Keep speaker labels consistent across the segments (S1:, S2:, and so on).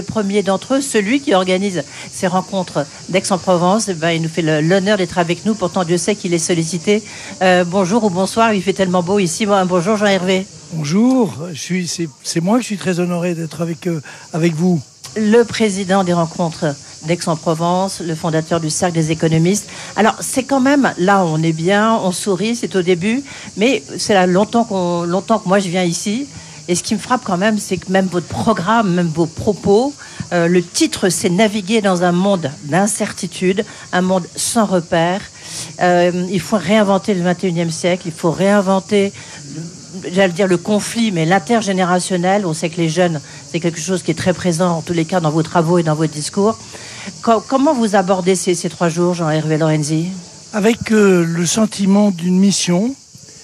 S1: Le premier d'entre eux, celui qui organise ces rencontres d'Aix-en-Provence, il nous fait l'honneur d'être avec nous. Pourtant, Dieu sait qu'il est sollicité. Bonjour ou bonsoir, il fait tellement beau ici. Bonjour Jean-Hervé.
S2: Bonjour, c'est moi que je suis très honoré d'être avec vous.
S1: Le président des rencontres d'Aix-en-Provence, le fondateur du Cercle des économistes. Alors, c'est quand même, là, on est bien, on sourit, c'est au début, mais c'est là longtemps que moi je viens ici. Et ce qui me frappe quand même, c'est que même votre programme, même vos propos, le titre, c'est naviguer dans un monde d'incertitude, un monde sans repères. Il faut réinventer le 21e siècle, il faut réinventer, j'allais dire le conflit, mais l'intergénérationnel. On sait que les jeunes, c'est quelque chose qui est très présent, en tous les cas, dans vos travaux et dans vos discours. Comment vous abordez ces 3 jours, Jean-Hervé Lorenzi ?
S2: Avec le sentiment d'une mission.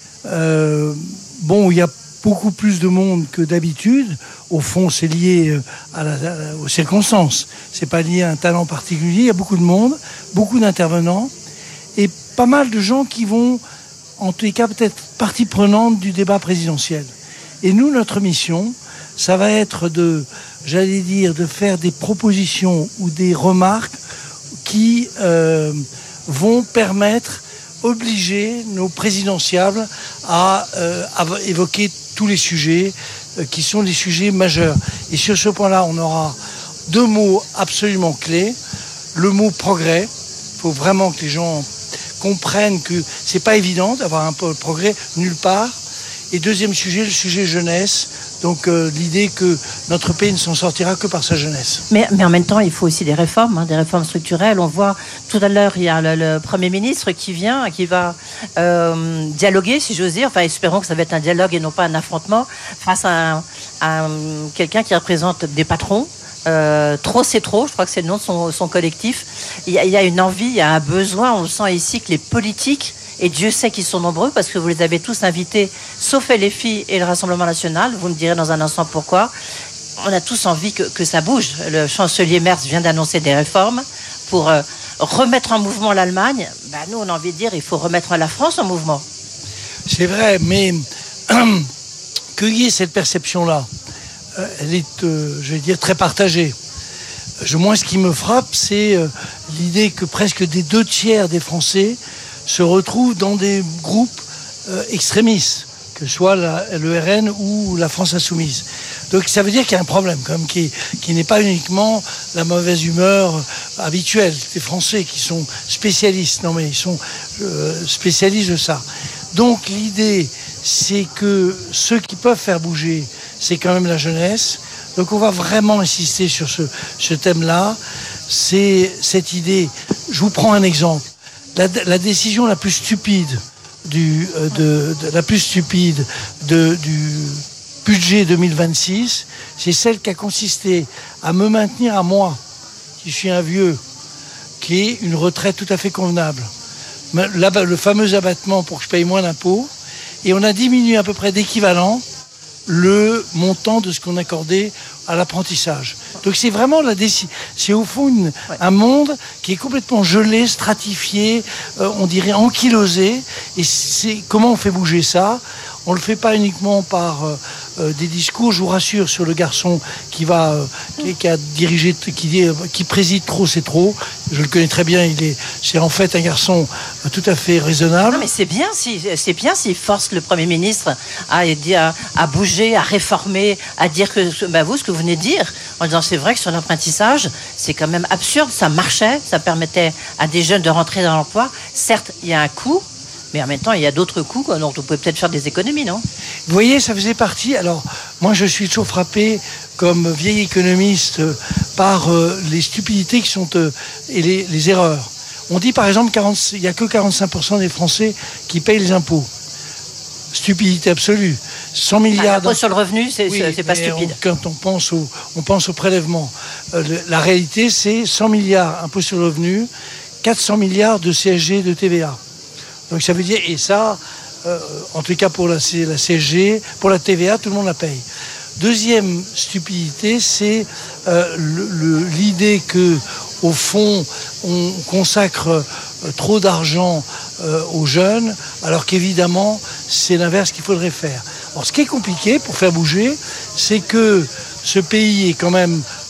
S2: Il y a beaucoup plus de monde que d'habitude. Au fond, c'est lié aux circonstances. C'est pas lié à un talent particulier. Il y a beaucoup de monde, beaucoup d'intervenants et pas mal de gens qui vont, en tous les cas, peut-être partie prenante du débat présidentiel. Et nous, notre mission, ça va être de faire des propositions ou des remarques qui vont obliger nos présidentiables à évoquer tous les sujets qui sont des sujets majeurs. Et sur ce point-là, on aura 2 mots absolument clés. Le mot progrès. Il faut vraiment que les gens comprennent que c'est pas évident d'avoir un peu de progrès nulle part. Et deuxième sujet, le sujet jeunesse. Donc l'idée que notre pays ne s'en sortira que par sa jeunesse.
S1: Mais en même temps, il faut aussi des réformes structurelles. On voit tout à l'heure, il y a le Premier ministre qui vient, qui va dialoguer, si j'ose dire. Enfin, espérons que ça va être un dialogue et non pas un affrontement face à quelqu'un qui représente des patrons. Trop c'est trop, je crois que c'est le nom de son collectif. Il y a une envie, il y a un besoin. On sent ici que les politiques, et Dieu sait qu'ils sont nombreux parce que vous les avez tous invités, sauf LFI et le Rassemblement National. Vous me direz dans un instant pourquoi. On a tous envie que ça bouge. Le chancelier Merz vient d'annoncer des réformes pour remettre en mouvement l'Allemagne. Nous, on a envie de dire il faut remettre la France en mouvement.
S2: C'est vrai, mais qu'il y ait cette perception-là, elle est, très partagée. Moi, ce qui me frappe, c'est l'idée que presque des 2/3 des Français se retrouvent dans des groupes extrémistes, que ce soit le RN ou la France Insoumise. Donc ça veut dire qu'il y a un problème quand même qui n'est pas uniquement la mauvaise humeur habituelle des Français qui sont spécialistes. Non mais ils sont spécialistes de ça. Donc l'idée, c'est que ceux qui peuvent faire bouger, c'est quand même la jeunesse. Donc on va vraiment insister sur ce thème-là. C'est cette idée. Je vous prends un exemple. La décision la plus stupide du budget 2026, c'est celle qui a consisté à me maintenir à moi, qui suis un vieux, qui est une retraite tout à fait convenable. Le fameux abattement pour que je paye moins d'impôts, et on a diminué à peu près d'équivalent le montant de ce qu'on accordait à l'apprentissage. Donc c'est vraiment c'est au fond un monde qui est complètement gelé, stratifié, on dirait ankylosé. Et comment on fait bouger ça ? On ne le fait pas uniquement par des discours. Je vous rassure sur le garçon qui préside trop, c'est trop. Je le connais très bien. C'est en fait un garçon tout à fait raisonnable.
S1: Non, mais c'est bien s'il force le Premier ministre à bouger, à réformer, à dire que vous, ce que vous venez de dire, en disant c'est vrai que sur l'apprentissage, c'est quand même absurde. Ça marchait, ça permettait à des jeunes de rentrer dans l'emploi. Certes, il y a un coût. Mais en même temps, il y a d'autres coûts, dont on peut peut-être faire des économies, non ?
S2: Vous voyez, ça faisait partie... Alors, moi, je suis toujours frappé, comme vieil économiste, par les stupidités qui sont... et les erreurs. On dit, par exemple, il n'y a que 45% des Français qui payent les impôts. Stupidité absolue. 100 milliards...
S1: L'impôt sur le revenu, c'est pas stupide.
S2: Quand on pense au prélèvement. La réalité, c'est 100 milliards impôt sur le revenu, 400 milliards de CSG, de TVA. Donc ça veut dire, et ça, en tout cas pour la CSG, pour la TVA, tout le monde la paye. Deuxième stupidité, c'est l'idée que, au fond, on consacre trop d'argent aux jeunes, alors qu'évidemment, c'est l'inverse qu'il faudrait faire. Alors ce qui est compliqué pour faire bouger, c'est que ce pays est quand même